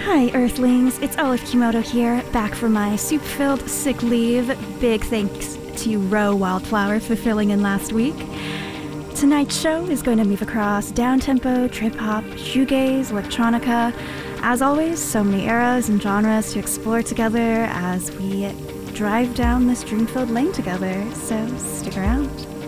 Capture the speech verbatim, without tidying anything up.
Hi, Earthlings. It's Olive Kimoto here, back from my soup-filled sick leave. Big thanks to Ro Wildflower for filling in last week. Tonight's show is going to move across down-tempo, trip-hop, shoegaze, electronica. As always, so many eras and genres to explore together as we drive down this dream-filled lane together, so stick around.